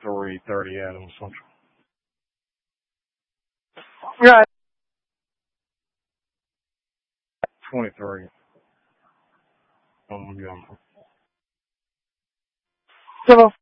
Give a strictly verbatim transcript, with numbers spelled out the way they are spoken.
three thirty Adams Central. Right. twenty-three. Um, yeah. So